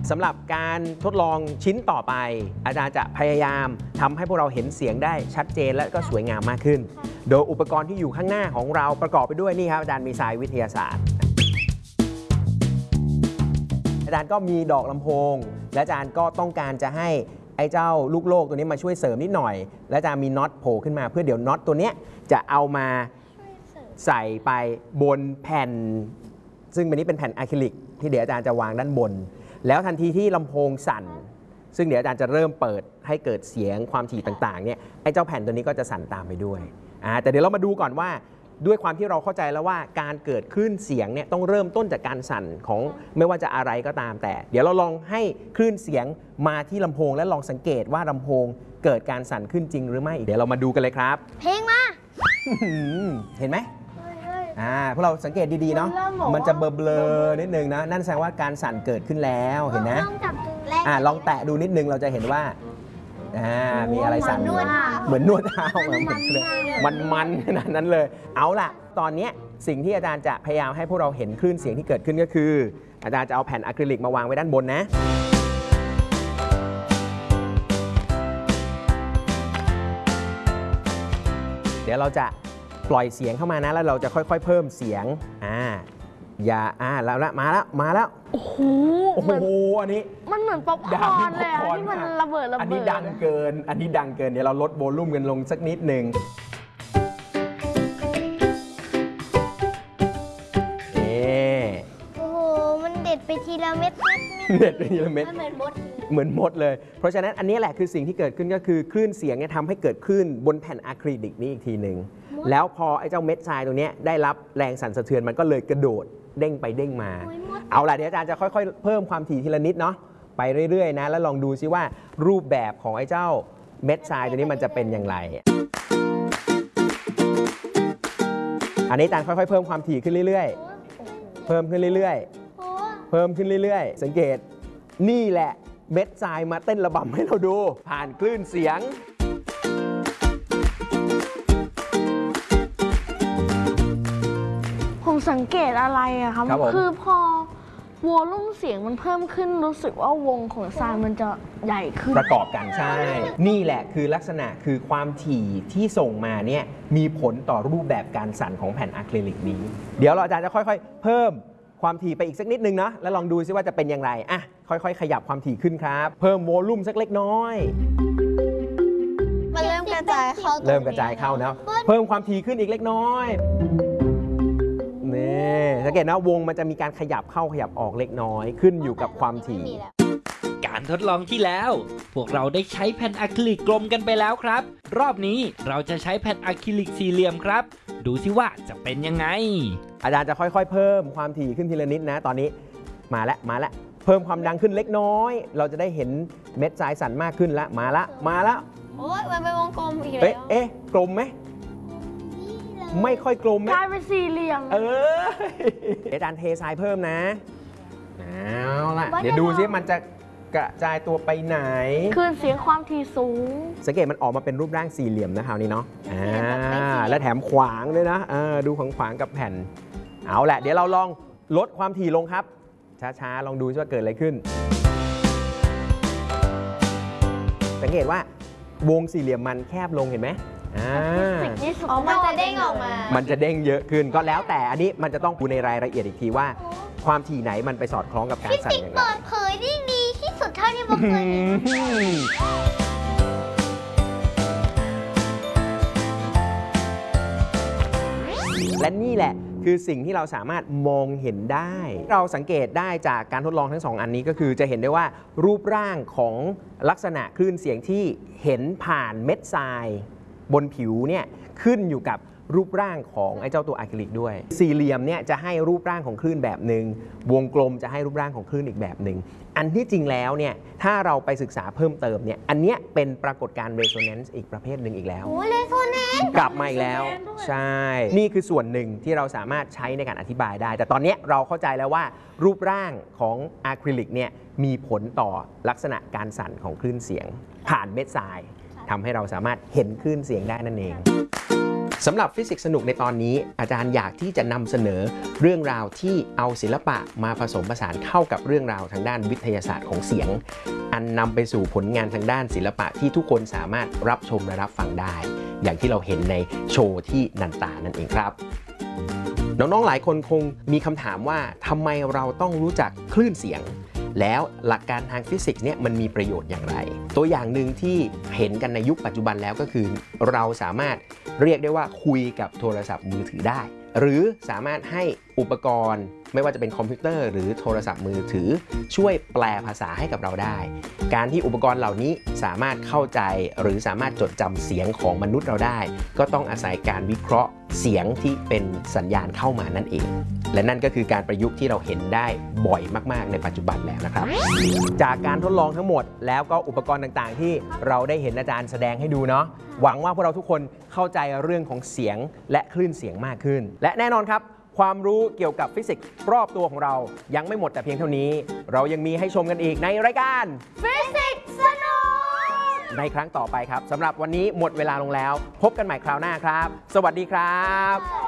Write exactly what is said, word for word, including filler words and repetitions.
สำหรับการทดลองชิ้นต่อไปอาจารย์จะพยายามทำให้พวกเราเห็นเสียงได้ชัดเจนและก็สวยงามมากขึ้นโดยอุปกรณ์ที่อยู่ข้างหน้าของเราประกอบไปด้วยนี่ครับอาจารย์มีทรายวิทยาศาสตร์อาจารย์ก็มีดอกลำโพงและอาจารย์ก็ต้องการจะให้ไอ้เจ้าลูกโลกตัวนี้มาช่วยเสริมนิดหน่อยและอาจารย์มีน็อตโผล่ขึ้นมาเพื่อเดี๋ยวน็อตตัวนี้จะเอามาใส่ไปบนแผ่นซึ่งอันนี้เป็นแผ่นอะคริลิกที่เดี๋ยวอาจารย์จะวางด้านบนแล้วทันทีที่ลำโพงสั่นซึ่งเดี๋ยวอาจารย์จะเริ่มเปิดให้เกิดเสียงความถี่ต่างๆเนี่ยไอ้เจ้าแผ่นตัวนี้ก็จะสั่นตามไปด้วยอ่าแต่เดี๋ยวเรามาดูก่อนว่าด้วยความที่เราเข้าใจแล้วว่าการเกิดคลื่นเสียงเนี่ยต้องเริ่มต้นจากการสั่นของไม่ว่าจะอะไรก็ตามแต่เดี๋ยวเราลองให้คลื่นเสียงมาที่ลำโพงและลองสังเกตว่าลำโพงเกิดการสั่นขึ้นจริงหรือไม่เดี๋ยวเรามาดูกันเลยครับเพลงมาเห็นไหมอ่าพวกเราสังเกตดีๆเนาะมันจะเบลอๆนิดนึงนะนั่นแสดงว่าการสั่นเกิดขึ้นแล้วเห็นไหมอ่าลองแตะดูนิดนึงเราจะเห็นว่าอ่ามีอะไรสั่นเหมือนนวดเท้าเหมือนมันมันขนาดนั้นเลยเอาล่ะตอนนี้สิ่งที่อาจารย์จะพยายามให้พวกเราเห็นคลื่นเสียงที่เกิดขึ้นก็คืออาจารย์จะเอาแผ่นอะคริลิกมาวางไว้ด้านบนนะเดี๋ยวเราจะปล่อยเสียงเข้ามานะแล้วเราจะค่อยๆเพิ่มเสียงอ่าอย่าอ่าแล้วละมาแล้วมาแล้วโอ้โหโอ้โหอันนี้มันเหมือนป๊อปคอร์นเลยที่มันระเบิดระเบิดอันนี้ดังเกินอันนี้ดังเกินเดี๋ยวเราลดโวลูมกันลงสักนิดหนึ่งโอ้โหมันเด็ดไปทีละเม็ดเด็ดไปทีละเม็ดเหมือนมดเหมือนมดเลยเพราะฉะนั้นอันนี้แหละคือสิ่งที่เกิดขึ้นก็คือคลื่นเสียงเนี่ยทำให้เกิดขึ้นบนแผ่นอะคริลิกนี้อีกทีหนึ่งแล้วพอไอ้เจ้าเม็ดทรายตัวนี้ได้รับแรงสั่นสะเทือนมันก็เลยกระโดดเด้งไปเด้งมาเอาล่ะเดี๋ยวอาจารย์จะค่อยๆเพิ่มความถี่ทีละนิดเนาะไปเรื่อยๆนะแล้วลองดูซิว่ารูปแบบของไอ้เจ้าเม็ดทรายตัวนี้มันจะเป็นอย่างไรอันนี้อาจารย์ค่อยๆเพิ่มความถี่ขึ้นเรื่อยๆเพิ่มขึ้นเรื่อยๆเพิ่มขึ้นเรื่อยๆสังเกตนี่แหละเม็ดทรายมาเต้นระบำให้เราดูผ่านคลื่นเสียงผมสังเกตอะไรอะครับคือพอวอลลุ่มเสียงมันเพิ่มขึ้นรู้สึกว่าวงของทรายมันจะใหญ่ขึ้นประกอบกันใช่นี่แหละคือลักษณะคือความถี่ที่ส่งมาเนี่ยมีผลต่อรูปแบบการสั่นของแผ่นอะคริลิกนี้เดี๋ยวเราอาจารย์จะค่อยๆเพิ่มความถี่ไปอีกสักนิดนึงนะแล้วลองดูซิว่าจะเป็นอย่างไรอ่ะค่อยๆขยับความถี่ขึ้นครับเพิ่มโวลูมสักเล็กน้อยมันเริ่มกระจายเข้าเริ่มกระจายเข้านะเพิ่มความถี่ขึ้นอีกเล็กน้อยนี่สังเกตนะวงมันจะมีการขยับเข้าขยับออกเล็กน้อยขึ้นอยู่กับความถี่การทดลองที่แล้วพวกเราได้ใช้แผ่นอะคริลิกกลมกันไปแล้วครับรอบนี้เราจะใช้แผ่นอะคริลิกสี่เหลี่ยมครับดูสิว่าจะเป็นยังไงอาจารย์จะค่อยๆเพิ่มความถี่ขึ้นทีละนิดนะตอนนี้มาแล้วมาแล้วเพิ่มความดังขึ้นเล็กน้อยเราจะได้เห็นเม็ดทรายสั่นมากขึ้นแล้วมาละมาแล้วโอ้ยมันเป็นวงกลมอีกแล้วเอ๊ะเอ๊ะกลมไหมไม่ค่อยกลมไหมกลายเป็นสี่เหลี่ยมเอออาจารย์เททรายเพิ่มนะเอาละเดี๋ยวดูซิมันจะกระจายตัวไปไหนคลื่นเสียงความถี่สูงสังเกตมันออกมาเป็นรูปร่างสี่เหลี่ยมนะคราวนี้เนาะอ่าและแถมขวางด้วยนะดูขวางขวางกับแผ่นเอาแหละเดี๋ยวเราลองลดความถี่ลงครับช้าๆลองดูว่าเกิดอะไรขึ้นสังเกตว่าวงสี่เหลี่ยมมันแคบลงเห็นไหมอ่าอ๋อมันจะเด้งออกมามันจะเด้งเยอะขึ้นก็แล้วแต่อันนี้มันจะต้องดูในรายละเอียดอีกทีว่าความถี่ไหนมันไปสอดคล้องกับการสั่นอย่างไรเปิดเผยได้ดีที่สุดเท่าที่ผมเคยเห็นและนี่แหละคือสิ่งที่เราสามารถมองเห็นได้เราสังเกตได้จากการทดลองทั้งสองอันนี้ก็คือจะเห็นได้ว่ารูปร่างของลักษณะคลื่นเสียงที่เห็นผ่านเม็ดทรายบนผิวเนี่ยขึ้นอยู่กับรูปร่างของไอ้เจ้าตัวอะคริลิกด้วยสี่เหลี่ยมเนี่ยจะให้รูปร่างของคลื่นแบบหนึ่งวงกลมจะให้รูปร่างของคลื่นอีกแบบหนึ่งอันที่จริงแล้วเนี่ยถ้าเราไปศึกษาเพิ่มเติมเนี่ยอันเนี้ยเป็นปรากฏการณ์ resonance อีกประเภทหนึ่งอีกแล้วโอ้ resonance กลับมาอีกแล้วใช่นี่คือส่วนหนึ่งที่เราสามารถใช้ในการอธิบายได้แต่ตอนนี้เราเข้าใจแล้วว่ารูปร่างของอะคริลิกเนี่ยมีผลต่อลักษณะการสั่นของคลื่นเสียงผ่านเม็ดทรายทำให้เราสามารถเห็นคลื่นเสียงได้นั่นเองสำหรับฟิสิกส์สนุกในตอนนี้อาจารย์อยากที่จะนำเสนอเรื่องราวที่เอาศิลปะมาผสมผสานเข้ากับเรื่องราวทางด้านวิทยาศาสตร์ของเสียงอันนำไปสู่ผลงานทางด้านศิลปะที่ทุกคนสามารถรับชมและรับฟังได้อย่างที่เราเห็นในโชว์ที่นันตานั่นเองครับน้องๆหลายคนคงมีคำถามว่าทำไมเราต้องรู้จักคลื่นเสียงแล้วหลักการทางฟิสิกส์เนี่ยมันมีประโยชน์อย่างไรตัวอย่างหนึ่งที่เห็นกันในยุคปัจจุบันแล้วก็คือเราสามารถเรียกได้ว่าคุยกับโทรศัพท์มือถือได้หรือสามารถให้อุปกรณ์ไม่ว่าจะเป็นคอมพิวเตอร์หรือโทรศัพท์มือถือช่วยแปลภาษาให้กับเราได้การที่อุปกรณ์เหล่านี้สามารถเข้าใจหรือสามารถจดจำเสียงของมนุษย์เราได้ก็ต้องอาศัยการวิเคราะห์เสียงที่เป็นสัญญาณเข้ามานั่นเองและนั่นก็คือการประยุกต์ที่เราเห็นได้บ่อยมากๆในปัจจุบันแล้วนะครับจากการทดลองทั้งหมดแล้วก็อุปกรณ์ต่างๆที่เราได้เห็นอาจารย์แสดงให้ดูเนาะหวังว่าพวกเราทุกคนเข้าใจเรื่องของเสียงและคลื่นเสียงมากขึ้นและแน่นอนครับความรู้เกี่ยวกับฟิสิกส์รอบตัวของเรายังไม่หมดแต่เพียงเท่านี้เรายังมีให้ชมกันอีกในรายการฟิสิกส์สนุกในครั้งต่อไปครับสำหรับวันนี้หมดเวลาลงแล้วพบกันใหม่คราวหน้าครับสวัสดีครับ